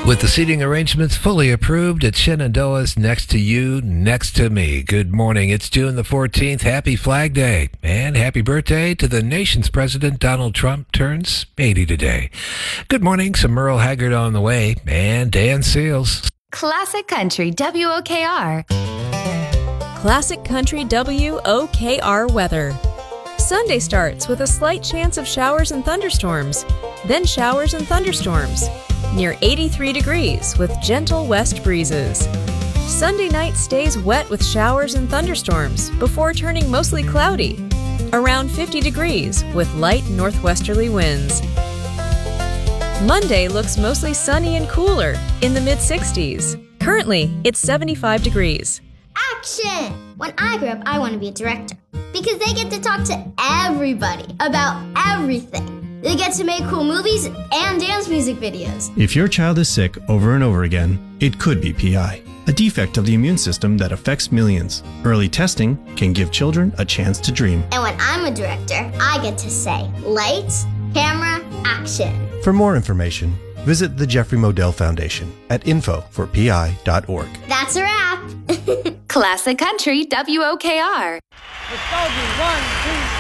With the seating arrangements fully approved at Shenandoah's Next to You, Next to Me. Good morning. It's June the 14th. Happy Flag Day. And happy birthday to the nation's president, Donald Trump, turns 80 today. Good morning. Some Merle Haggard on the way. And Dan Seals. Classic Country WOKR. Classic Country WOKR weather. Sunday starts with a slight chance of showers and thunderstorms, then showers and thunderstorms, near 83 degrees with gentle west breezes. Sunday night stays wet with showers and thunderstorms before turning mostly cloudy, around 50 degrees with light northwesterly winds. Monday looks mostly sunny and cooler in the mid-60s. Currently, it's 75 degrees. Action! When I grow up, I want to be a director because they get to talk to everybody about everything. They get to make cool movies and dance music videos. If your child is sick over and over again, it could be PI, a defect of the immune system that affects millions. Early testing can give children a chance to dream. And when I'm a director, I get to say, lights, camera, action. For more information, visit the Jeffrey Modell Foundation at info4pi.org. That's a wrap. Classic Country WOKR. Let's go, 1, 2,